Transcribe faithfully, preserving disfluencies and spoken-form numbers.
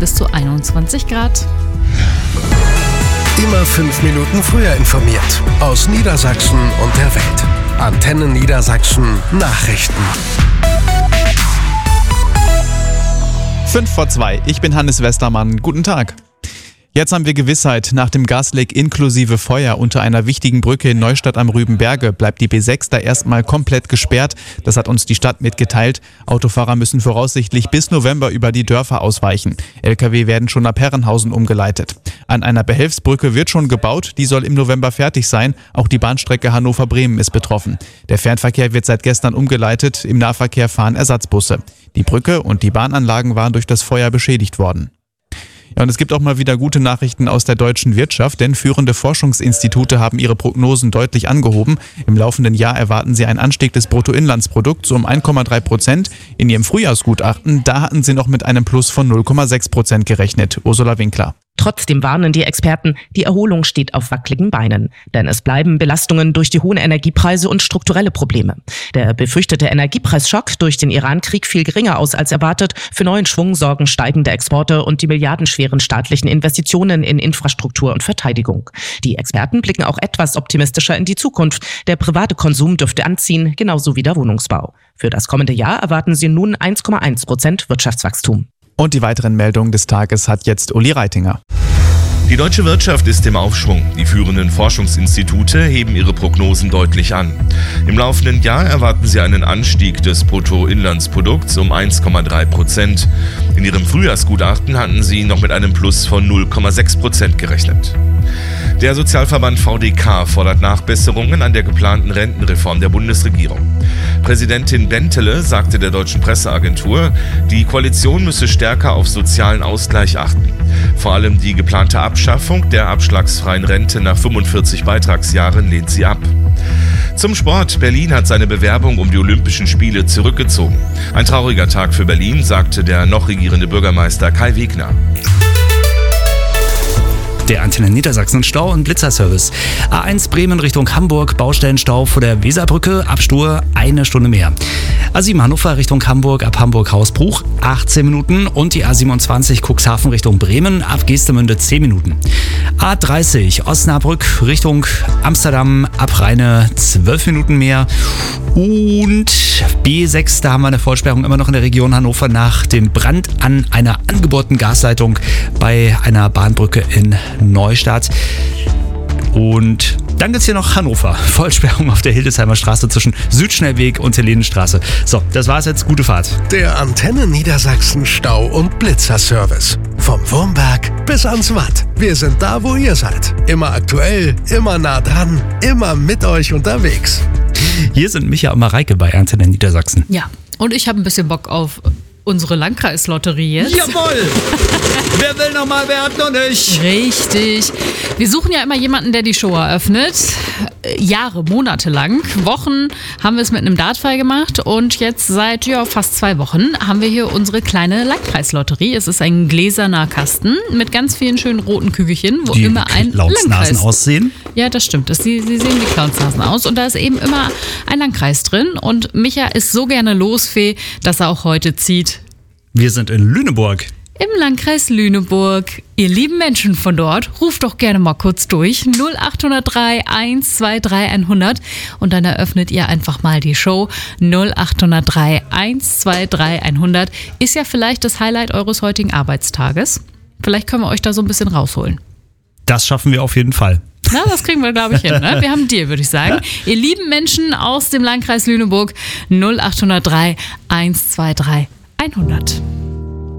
bis zu einundzwanzig Grad. Immer fünf Minuten früher informiert. Aus Niedersachsen und der Welt. Antenne Niedersachsen Nachrichten. Fünf vor zwei. Ich bin Hannes Westermann. Guten Tag. Jetzt haben wir Gewissheit. Nach dem Gasleck inklusive Feuer unter einer wichtigen Brücke in Neustadt am Rübenberge bleibt die B sechs da erstmal komplett gesperrt. Das hat uns die Stadt mitgeteilt. Autofahrer müssen voraussichtlich bis November über die Dörfer ausweichen. L K W werden schon ab Herrenhausen umgeleitet. An einer Behelfsbrücke wird schon gebaut. Die soll im November fertig sein. Auch die Bahnstrecke Hannover-Bremen ist betroffen. Der Fernverkehr wird seit gestern umgeleitet. Im Nahverkehr fahren Ersatzbusse. Die Brücke und die Bahnanlagen waren durch das Feuer beschädigt worden. Ja, und es gibt auch mal wieder gute Nachrichten aus der deutschen Wirtschaft, denn führende Forschungsinstitute haben ihre Prognosen deutlich angehoben. Im laufenden Jahr erwarten sie einen Anstieg des Bruttoinlandsprodukts um eins Komma drei Prozent. In ihrem Frühjahrsgutachten, da hatten sie noch mit einem Plus von null Komma sechs Prozent gerechnet. Ursula Winkler. Trotzdem warnen die Experten, die Erholung steht auf wackeligen Beinen. Denn es bleiben Belastungen durch die hohen Energiepreise und strukturelle Probleme. Der befürchtete Energiepreisschock durch den Iran-Krieg fiel geringer aus als erwartet. Für neuen Schwung sorgen steigende Exporte und die milliardenschweren staatlichen Investitionen in Infrastruktur und Verteidigung. Die Experten blicken auch etwas optimistischer in die Zukunft. Der private Konsum dürfte anziehen, genauso wie der Wohnungsbau. Für das kommende Jahr erwarten sie nun eins Komma eins Prozent Wirtschaftswachstum. Und die weiteren Meldungen des Tages hat jetzt Uli Reitinger. Die deutsche Wirtschaft ist im Aufschwung. Die führenden Forschungsinstitute heben ihre Prognosen deutlich an. Im laufenden Jahr erwarten sie einen Anstieg des Bruttoinlandsprodukts um eins Komma drei Prozent. In ihrem Frühjahrsgutachten hatten sie noch mit einem Plus von null Komma sechs Prozent gerechnet. Der Sozialverband V D K fordert Nachbesserungen an der geplanten Rentenreform der Bundesregierung. Präsidentin Bentele sagte der deutschen Presseagentur, die Koalition müsse stärker auf sozialen Ausgleich achten. Vor allem die geplante Abschaffung der abschlagsfreien Rente nach fünfundvierzig Beitragsjahren lehnt sie ab. Zum Sport. Berlin hat seine Bewerbung um die Olympischen Spiele zurückgezogen. Ein trauriger Tag für Berlin, sagte der noch regierende Bürgermeister Kai Wegner. Der Antenne Niedersachsen Stau- und Blitzerservice. A eins Bremen Richtung Hamburg, Baustellenstau vor der Weserbrücke, Abstur eine Stunde mehr. A sieben Hannover Richtung Hamburg, ab Hamburg-Hausbruch achtzehn Minuten und die A siebenundzwanzig Cuxhaven Richtung Bremen, ab Geestemünde zehn Minuten. A dreißig Osnabrück Richtung Amsterdam, ab Rheine zwölf Minuten mehr. Und B sechs, da haben wir eine Vollsperrung immer noch in der Region Hannover nach dem Brand an einer angebohrten Gasleitung bei einer Bahnbrücke in Neustadt. Und dann gibt's hier noch Hannover. Vollsperrung auf der Hildesheimer Straße zwischen Südschnellweg und Helenenstraße. So, das war's jetzt. Gute Fahrt. Der Antenne Niedersachsen Stau- und Blitzerservice. Vom Wurmberg bis ans Watt. Wir sind da, wo ihr seid. Immer aktuell, immer nah dran, immer mit euch unterwegs. Hier sind Micha und Mareike bei Antenne Niedersachsen. Ja, und ich habe ein bisschen Bock auf unsere Landkreislotterie jetzt. Jawohl! Wer will noch mal, wer hat noch nicht? Richtig. Wir suchen ja immer jemanden, der die Show eröffnet. Jahre, Monate lang. Wochen haben wir es mit einem Dartfall gemacht und jetzt seit ja, fast zwei Wochen haben wir hier unsere kleine Landkreislotterie. Es ist ein gläserner Kasten mit ganz vielen schönen roten Kügelchen, wo die immer ein Clownsnasen Landkreis aussehen. Ja, das stimmt. Das, sie, sie sehen wie Clownsnasen aus und da ist eben immer ein Landkreis drin und Micha ist so gerne Losfee, dass er auch heute zieht. Wir sind in Lüneburg. Im Landkreis Lüneburg. Ihr lieben Menschen von dort, ruft doch gerne mal kurz durch. null acht null drei eins zwei drei hundert und dann eröffnet ihr einfach mal die Show. null acht null drei eins zwei drei hundert ist ja vielleicht das Highlight eures heutigen Arbeitstages. Vielleicht können wir euch da so ein bisschen rausholen. Das schaffen wir auf jeden Fall. Na, das kriegen wir, glaube ich, hin. Ne? Wir haben einen Deal, würde ich sagen. Ihr lieben Menschen aus dem Landkreis Lüneburg, null acht null drei eins zwei drei hundert.